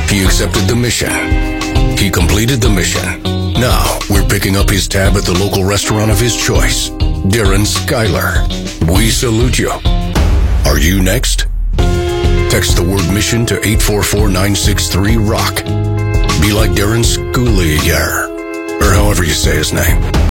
He accepted the mission. He completed the mission. Now, we're picking up his tab at the local restaurant of his choice. Darren Skyler. We salute you. Are you next? Text the word mission to 844-963-ROCK. Be like Darren Skyler, or however you say his name.